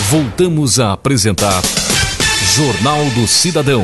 Voltamos a apresentar Jornal do Cidadão.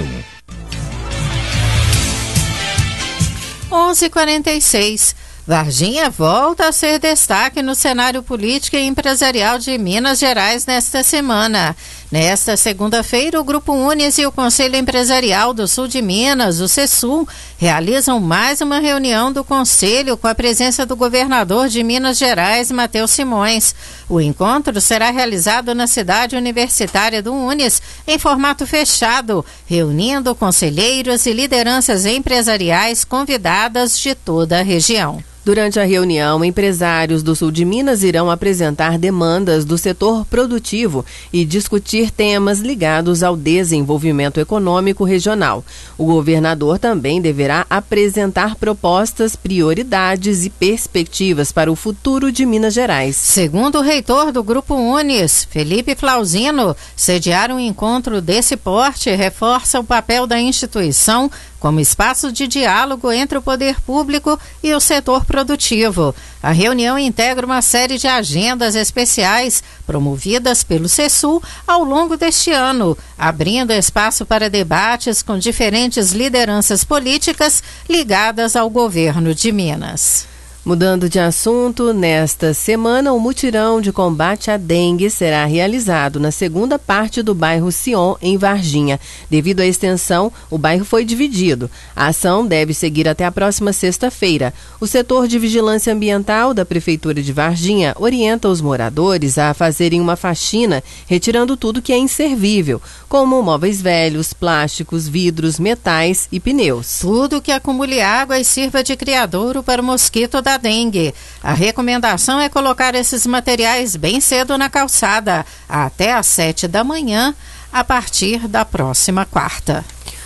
11h46. Varginha volta a ser destaque no cenário político e empresarial de Minas Gerais nesta semana. Nesta segunda-feira, o Grupo Unis e o Conselho Empresarial do Sul de Minas, o CESUL, realizam mais uma reunião do Conselho com a presença do governador de Minas Gerais, Matheus Simões. O encontro será realizado na cidade universitária do Unis, em formato fechado, reunindo conselheiros e lideranças empresariais convidadas de toda a região. Durante a reunião, empresários do sul de Minas irão apresentar demandas do setor produtivo e discutir temas ligados ao desenvolvimento econômico regional. O governador também deverá apresentar propostas, prioridades e perspectivas para o futuro de Minas Gerais. Segundo o reitor do Grupo Unis, Felipe Flauzino, sediar um encontro desse porte reforça o papel da instituição como espaço de diálogo entre o poder público e o setor produtivo. A reunião integra uma série de agendas especiais promovidas pelo CESUL ao longo deste ano, abrindo espaço para debates com diferentes lideranças políticas ligadas ao governo de Minas. Mudando de assunto, nesta semana o mutirão de combate à dengue será realizado na segunda parte do bairro Sion, em Varginha. Devido à extensão, o bairro foi dividido. A ação deve seguir até a próxima sexta-feira. O setor de vigilância ambiental da Prefeitura de Varginha orienta os moradores a fazerem uma faxina, retirando tudo que é inservível, como móveis velhos, plásticos, vidros, metais e pneus. Tudo que acumule água e sirva de criadouro para o mosquito da dengue. A recomendação é colocar esses materiais bem cedo na calçada, até às 7 da manhã, a partir da próxima quarta.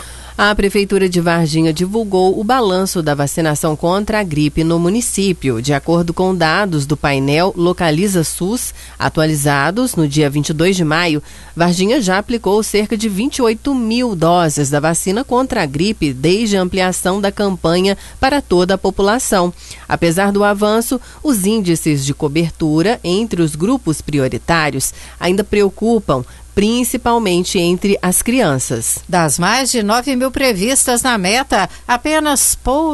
A Prefeitura de Varginha divulgou o balanço da vacinação contra a gripe no município. De acordo com dados do painel Localiza SUS, atualizados no dia 22 de maio, Varginha já aplicou cerca de 28 mil doses da vacina contra a gripe desde a ampliação da campanha para toda a população. Apesar do avanço, os índices de cobertura entre os grupos prioritários ainda preocupam, principalmente entre as crianças. Das mais de 9 mil previstas na meta, apenas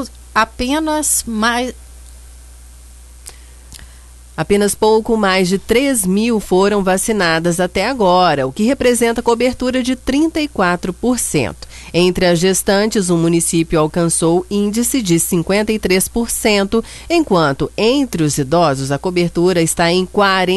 pouco mais de 3 mil foram vacinadas até agora, o que representa cobertura de 34%. Entre as gestantes, o município alcançou índice de 53%, enquanto entre os idosos a cobertura está em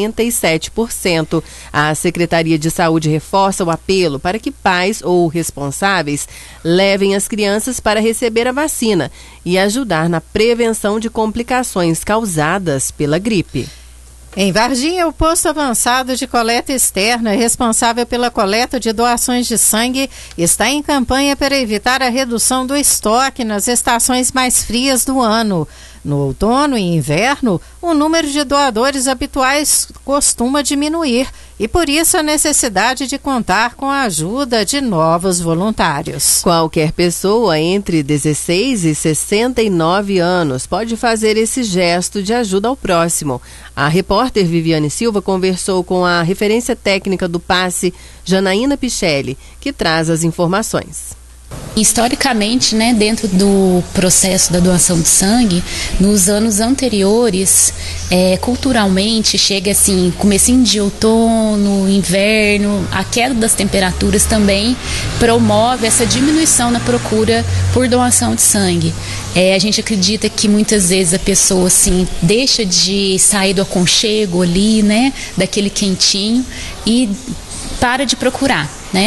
47%. A Secretaria de Saúde reforça o apelo para que pais ou responsáveis levem as crianças para receber a vacina e ajudar na prevenção de complicações causadas pela gripe. Em Varginha, o posto avançado de coleta externa, responsável pela coleta de doações de sangue, está em campanha para evitar a redução do estoque nas estações mais frias do ano. No outono e inverno, o número de doadores habituais costuma diminuir e por isso a necessidade de contar com a ajuda de novos voluntários. Qualquer pessoa entre 16 e 69 anos pode fazer esse gesto de ajuda ao próximo. A repórter Viviane Silva conversou com a referência técnica do passe, Janaína Pichelli, que traz as informações. Historicamente, dentro do processo da doação de sangue, nos anos anteriores, culturalmente, chega assim, comecinho de outono, inverno, a queda das temperaturas também promove essa diminuição na procura por doação de sangue. A gente acredita que muitas vezes a pessoa assim, deixa de sair do aconchego ali, daquele quentinho e para de procurar,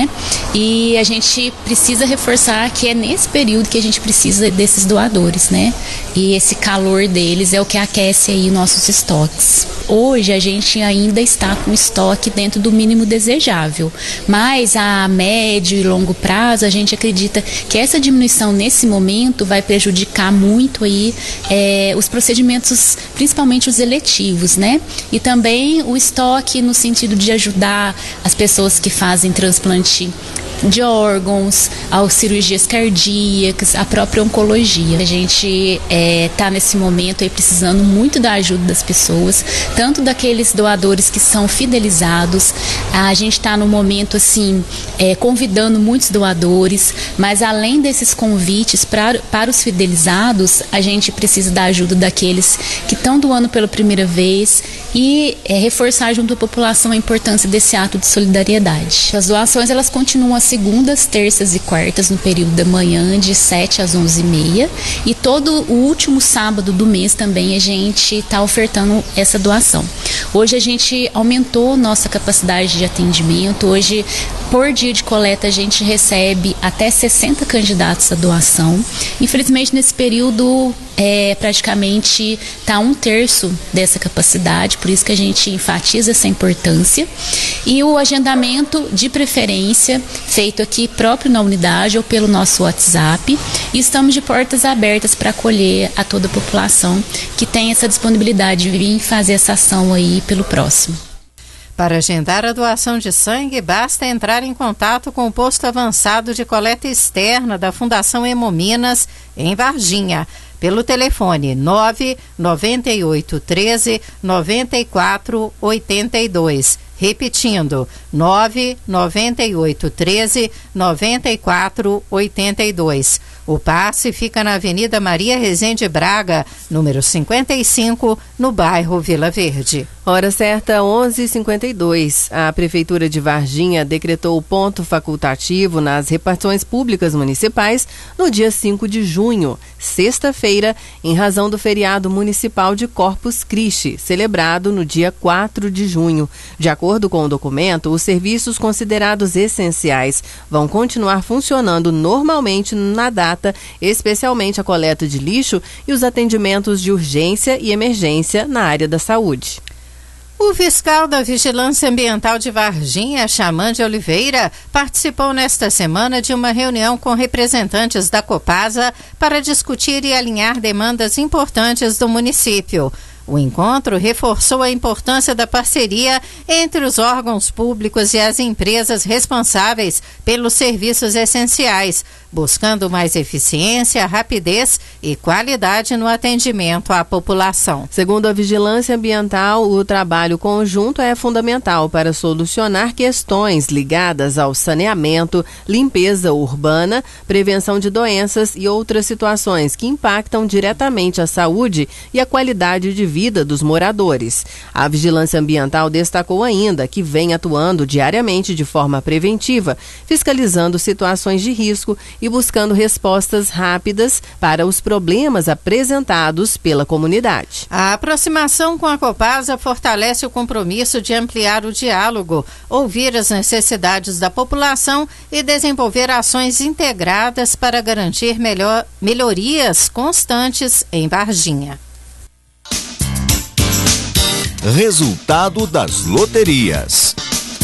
E a gente precisa reforçar que é nesse período que a gente precisa desses doadores, E esse calor deles é o que aquece aí nossos estoques. Hoje a gente ainda está com estoque dentro do mínimo desejável, mas a médio e longo prazo a gente acredita que essa diminuição nesse momento vai prejudicar muito aí os procedimentos, principalmente os eletivos, E também o estoque no sentido de ajudar as pessoas que fazem transplante de órgãos, às cirurgias cardíacas, a própria oncologia. A gente está nesse momento aí precisando muito da ajuda das pessoas, tanto daqueles doadores que são fidelizados. A gente está no momento assim, convidando muitos doadores, mas além desses convites para os fidelizados, a gente precisa da ajuda daqueles que estão doando pela primeira vez e reforçar junto à população a importância desse ato de solidariedade. As doações elas continuam às segundas, terças e quartas no período da manhã de 7 às 11h30 e todo o último sábado do mês também a gente está ofertando essa doação. Hoje a gente aumentou nossa capacidade de atendimento. Hoje, por dia de coleta, a gente recebe até 60 candidatos à doação. Infelizmente, nesse período, praticamente está 1/3 dessa capacidade, por isso que a gente enfatiza essa importância. E o agendamento de preferência, feito aqui próprio na unidade ou pelo nosso WhatsApp. E estamos de portas abertas para acolher a toda a população que tem essa disponibilidade de vir fazer essa ação aí pelo próximo. Para agendar a doação de sangue, basta entrar em contato com o posto avançado de coleta externa da Fundação Hemominas, em Varginha, pelo telefone 99813 9482. Repetindo, 99813 9482. O passe fica na Avenida Maria Rezende Braga, número 55, no bairro Vila Verde. Hora certa, 11h52. A Prefeitura de Varginha decretou o ponto facultativo nas repartições públicas municipais no dia 5 de junho, sexta-feira, em razão do feriado municipal de Corpus Christi, celebrado no dia 4 de junho. De acordo com o documento, os serviços considerados essenciais vão continuar funcionando normalmente na data, especialmente a coleta de lixo e os atendimentos de urgência e emergência na área da saúde. O fiscal da Vigilância Ambiental de Varginha, Xamã de Oliveira, participou nesta semana de uma reunião com representantes da Copasa para discutir e alinhar demandas importantes do município. O encontro reforçou a importância da parceria entre os órgãos públicos e as empresas responsáveis pelos serviços essenciais, buscando mais eficiência, rapidez e qualidade no atendimento à população. Segundo a Vigilância Ambiental, o trabalho conjunto é fundamental para solucionar questões ligadas ao saneamento, limpeza urbana, prevenção de doenças e outras situações que impactam diretamente a saúde e a qualidade de vida dos moradores. A Vigilância Ambiental destacou ainda que vem atuando diariamente de forma preventiva, fiscalizando situações de risco e buscando respostas rápidas para os problemas apresentados pela comunidade. A aproximação com a Copasa fortalece o compromisso de ampliar o diálogo, ouvir as necessidades da população e desenvolver ações integradas para garantir melhorias constantes em Varginha. Resultado das loterias.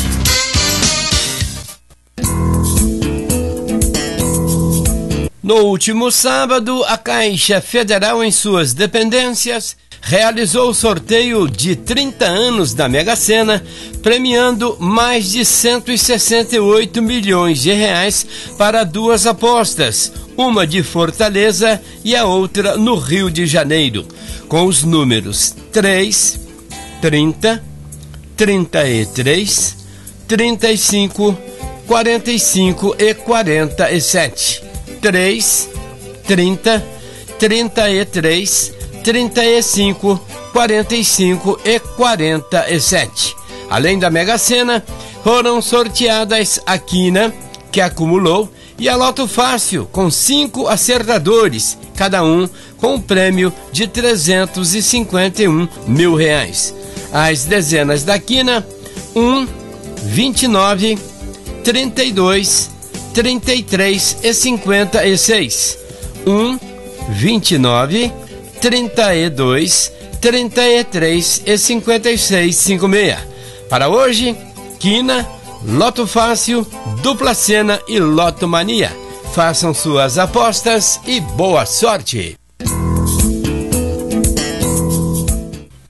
No último sábado, a Caixa Federal, em suas dependências, realizou o sorteio de 30 anos da Mega Sena, premiando mais de 168 milhões de reais para duas apostas, uma de Fortaleza e a outra no Rio de Janeiro, com os números 3, 30, 33, 35, 45 e 47. 3, 30, 33, 35, 45 e 47. Além da Mega Sena, foram sorteadas a Quina, que acumulou, e a Loto Fácil, com 5 acertadores, cada um com um prêmio de 351 mil reais. As dezenas da Quina: 1, 29, 32, 33 e 56. 1, 29, 32, 33 e 56, 56. Para hoje, Quina, Loto Fácil, Dupla Sena e Loto Mania. Façam suas apostas e boa sorte!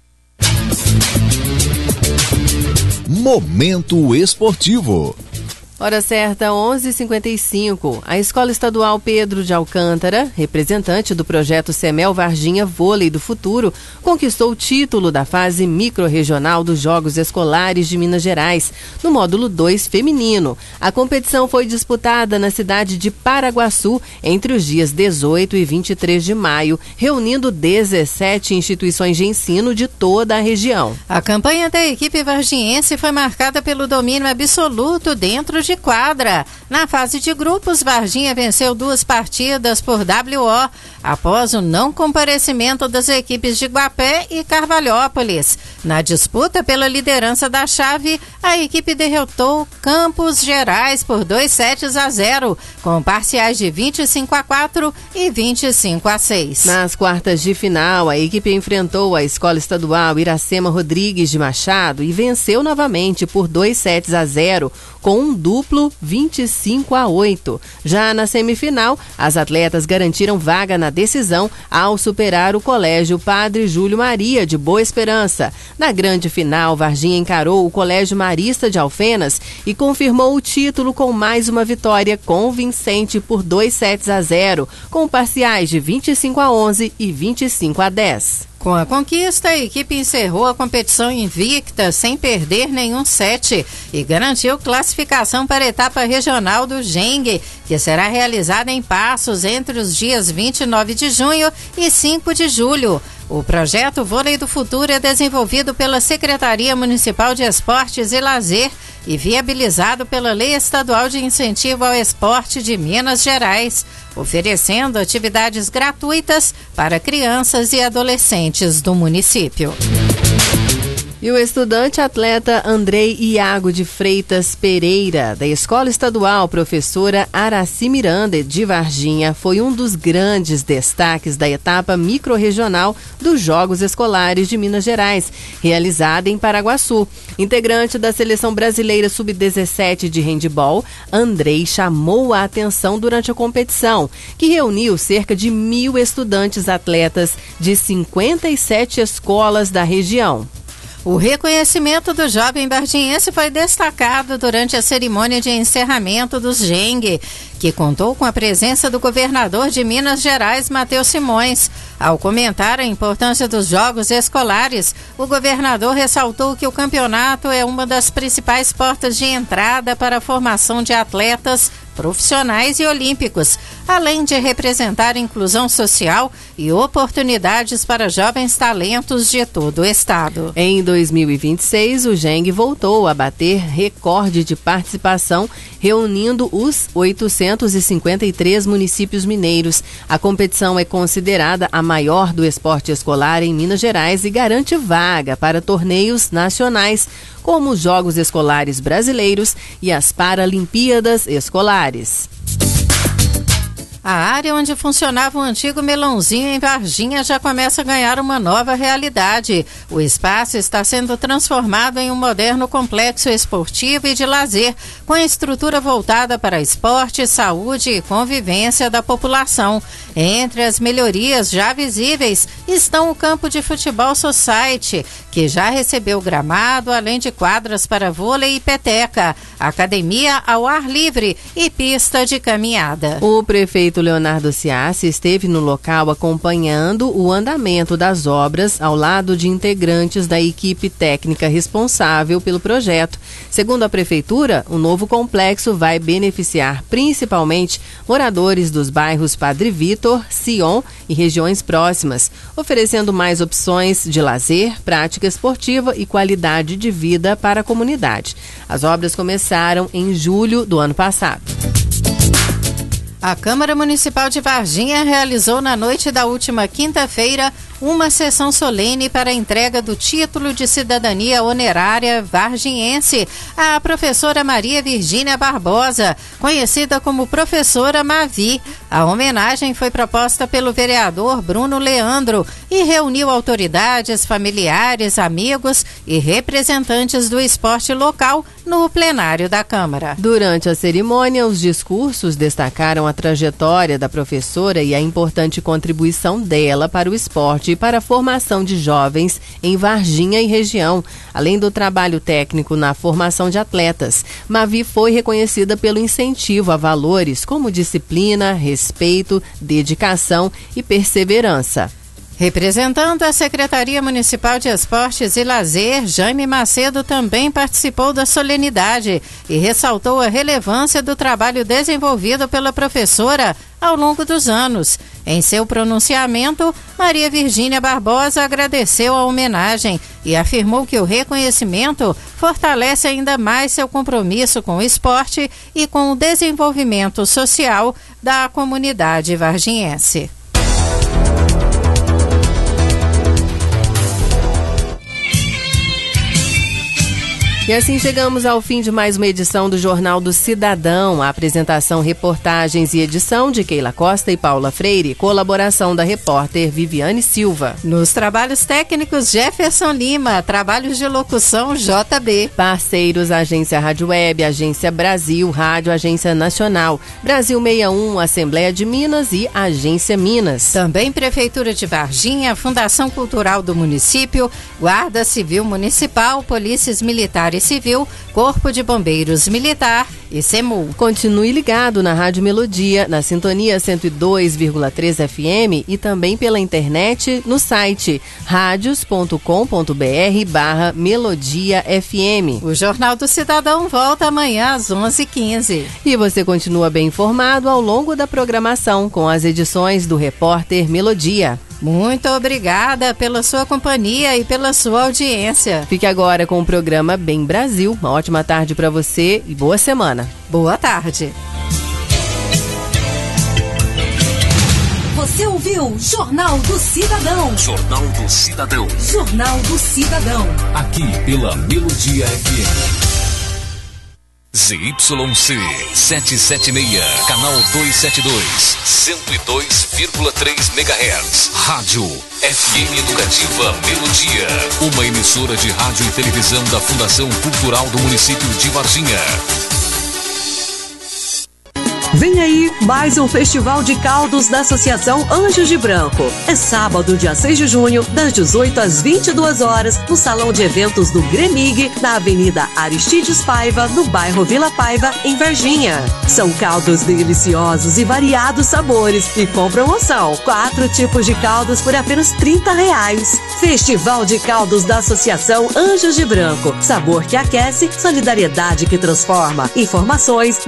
Momento esportivo. Hora certa, 11h55. A Escola Estadual Pedro de Alcântara, representante do projeto Semel Varginha Vôlei do Futuro, conquistou o título da fase microrregional dos Jogos Escolares de Minas Gerais, no módulo 2 feminino. A competição foi disputada na cidade de Paraguaçu entre os dias 18 e 23 de maio, reunindo 17 instituições de ensino de toda a região. A campanha da equipe varginhense foi marcada pelo domínio absoluto dentro de quadra. Na fase de grupos, Varginha venceu 2 partidas por WO, após o não comparecimento das equipes de Guapé e Carvalhópolis. Na disputa pela liderança da chave, a equipe derrotou Campos Gerais por 2-0, com parciais de 25-4 e 25-6. Nas quartas de final, a equipe enfrentou a Escola Estadual Iracema Rodrigues de Machado e venceu novamente por 2-0, com um duplo 25-8. Já na semifinal, as atletas garantiram vaga na decisão ao superar o Colégio Padre Júlio Maria de Boa Esperança. Na grande final, Varginha encarou o Colégio Marista de Alfenas e confirmou o título com mais uma vitória convincente por 2-0, com parciais de 25-11 e 25-10. Com a conquista, a equipe encerrou a competição invicta, sem perder nenhum set, e garantiu classificação para a etapa regional do Gengue, que será realizada em Passos entre os dias 29 de junho e 5 de julho. O projeto Vôlei do Futuro é desenvolvido pela Secretaria Municipal de Esportes e Lazer e viabilizado pela Lei Estadual de Incentivo ao Esporte de Minas Gerais, oferecendo atividades gratuitas para crianças e adolescentes do município. E o estudante atleta Andrei Iago de Freitas Pereira, da Escola Estadual Professora Araci Miranda de Varginha, foi um dos grandes destaques da etapa microrregional dos Jogos Escolares de Minas Gerais, realizada em Paraguaçu. Integrante da Seleção Brasileira Sub-17 de handebol, Andrei chamou a atenção durante a competição, que reuniu cerca de 1.000 estudantes atletas de 57 escolas da região. O reconhecimento do jovem varginhense foi destacado durante a cerimônia de encerramento dos Gengue, que contou com a presença do governador de Minas Gerais, Matheus Simões. Ao comentar a importância dos jogos escolares, o governador ressaltou que o campeonato é uma das principais portas de entrada para a formação de atletas profissionais e olímpicos, além de representar inclusão social e oportunidades para jovens talentos de todo o estado. Em 2026, o Gengue voltou a bater recorde de participação, reunindo os 853 municípios mineiros. A competição é considerada a maior do esporte escolar em Minas Gerais e garante vaga para torneios nacionais, como os Jogos Escolares Brasileiros e as Paralimpíadas Escolares. A área onde funcionava o antigo melãozinho em Varginha já começa a ganhar uma nova realidade. O espaço está sendo transformado em um moderno complexo esportivo e de lazer, com estrutura voltada para esporte, saúde e convivência da população. Entre as melhorias já visíveis estão o campo de futebol society, que já recebeu gramado, além de quadras para vôlei e peteca, academia ao ar livre e pista de caminhada. O prefeito Leonardo Ciassi esteve no local acompanhando o andamento das obras ao lado de integrantes da equipe técnica responsável pelo projeto. Segundo a prefeitura, o novo complexo vai beneficiar principalmente moradores dos bairros Padre Vitor, Sion e regiões próximas, oferecendo mais opções de lazer, prática esportiva e qualidade de vida para a comunidade. As obras começaram em julho do ano passado. A Câmara Municipal de Varginha realizou na noite da última quinta-feira uma sessão solene para a entrega do título de cidadania honorária varginhense à professora Maria Virgínia Barbosa, conhecida como professora Mavi. A homenagem foi proposta pelo vereador Bruno Leandro e reuniu autoridades, familiares, amigos e representantes do esporte local no plenário da Câmara. Durante a cerimônia, os discursos destacaram a trajetória da professora e a importante contribuição dela para o esporte esporte e para a formação de jovens em Varginha e região, além do trabalho técnico na formação de atletas. Mavi foi reconhecida pelo incentivo a valores como disciplina, respeito, dedicação e perseverança. Representando a Secretaria Municipal de Esportes e Lazer, Jaime Macedo também participou da solenidade e ressaltou a relevância do trabalho desenvolvido pela professora ao longo dos anos. Em seu pronunciamento, Maria Virgínia Barbosa agradeceu a homenagem e afirmou que o reconhecimento fortalece ainda mais seu compromisso com o esporte e com o desenvolvimento social da comunidade varginhense. E assim chegamos ao fim de mais uma edição do Jornal do Cidadão. A apresentação, reportagens e edição de Keila Costa e Paula Freire. Colaboração da repórter Viviane Silva. Nos trabalhos técnicos, Jefferson Lima. Trabalhos de locução, JB. Parceiros, Agência Rádio Web, Agência Brasil, Rádio Agência Nacional, Brasil 61, Assembleia de Minas e Agência Minas. Também Prefeitura de Varginha, Fundação Cultural do Município, Guarda Civil Municipal, Polícias Militares Civil, Corpo de Bombeiros Militar e SEMU. Continue ligado na Rádio Melodia, na sintonia 102,3 FM e também pela internet no site radios.com.br/Melodia FM. O Jornal do Cidadão volta amanhã às 11h15. E você continua bem informado ao longo da programação com as edições do Repórter Melodia. Muito obrigada pela sua companhia e pela sua audiência. Fique agora com o programa Bem Brasil. Uma ótima tarde para você e boa semana. Boa tarde. Você ouviu Jornal do Cidadão. Jornal do Cidadão. Jornal do Cidadão. Aqui pela Melodia FM. ZYC 776, canal 272, 102,3 MHz. Rádio FM Educativa Melodia, uma emissora de rádio e televisão da Fundação Cultural do município de Varginha. Vem aí mais um Festival de Caldos da Associação Anjos de Branco. É sábado, dia 6 de junho, das 18 às 22 horas, no Salão de Eventos do Gremig, na Avenida Aristides Paiva, no bairro Vila Paiva, em Varginha. São caldos deliciosos e variados sabores e com promoção. 4 tipos de caldos por apenas R$30. Festival de Caldos da Associação Anjos de Branco. Sabor que aquece, solidariedade que transforma. Informações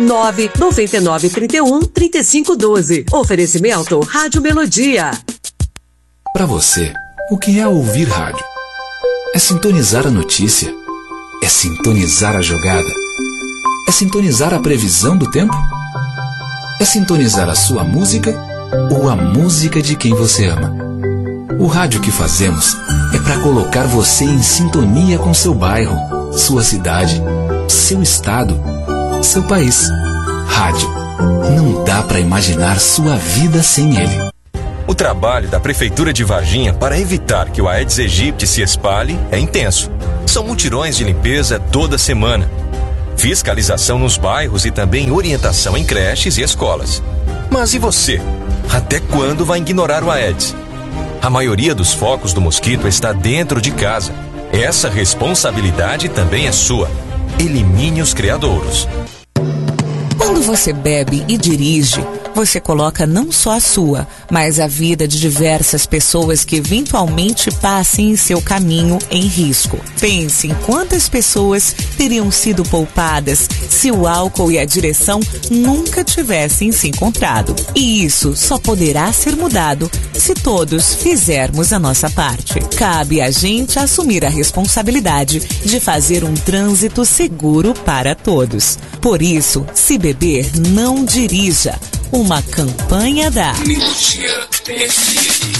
99931-3512. Oferecimento Rádio Melodia. Para você, o que é ouvir rádio? É sintonizar a notícia? É sintonizar a jogada? É sintonizar a previsão do tempo? É sintonizar a sua música ou a música de quem você ama? O rádio que fazemos é para colocar você em sintonia com seu bairro, sua cidade, seu estado, seu país. Rádio. Não dá para imaginar sua vida sem ele. O trabalho da Prefeitura de Varginha para evitar que o Aedes aegypti se espalhe é intenso. São mutirões de limpeza toda semana, fiscalização nos bairros e também orientação em creches e escolas. Mas e você? Até quando vai ignorar o Aedes? A maioria dos focos do mosquito está dentro de casa. Essa responsabilidade também é sua. Elimine os criadouros. Quando você bebe e dirige, você coloca não só a sua, mas a vida de diversas pessoas que eventualmente passem em seu caminho em risco. Pense em quantas pessoas teriam sido poupadas se o álcool e a direção nunca tivessem se encontrado. E isso só poderá ser mudado se todos fizermos a nossa parte. Cabe a gente assumir a responsabilidade de fazer um trânsito seguro para todos. Por isso, se beber, não dirija. Uma campanha da Melodia FM.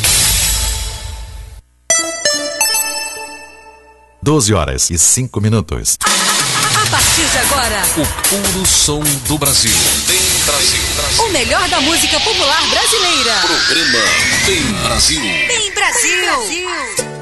12h05. A partir de agora, O puro som do Brasil. Bem Brasil. o melhor da música popular brasileira. Programa Bem Brasil. Bem Brasil.